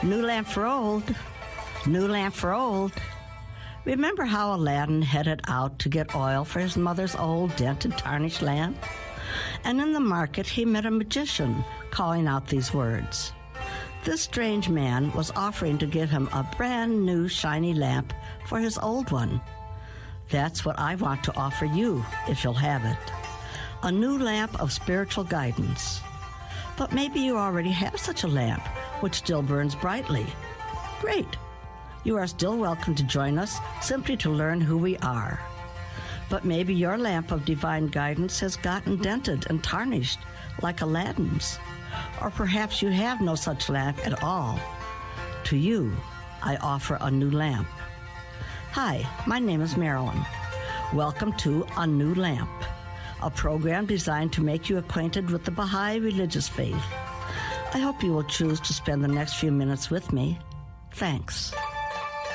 New lamp for old, new lamp for old. Remember how Aladdin headed out to get oil for his mother's old dented, tarnished lamp? And in the market he met a magician calling out these words. This strange man was offering to give him a brand new shiny lamp for his old one. That's what I want to offer you, if you'll have it. A new lamp of spiritual guidance. But maybe you already have such a lamp, which still burns brightly. Great. You are still welcome to join us simply to learn who we are. But maybe your lamp of divine guidance has gotten dented and tarnished, like Aladdin's. Or perhaps you have no such lamp at all. To you, I offer a new lamp. Hi, my name is Marilyn. Welcome to A New Lamp, a program designed to make you acquainted with the Baha'i religious faith. I hope you will choose to spend the next few minutes with me. Thanks.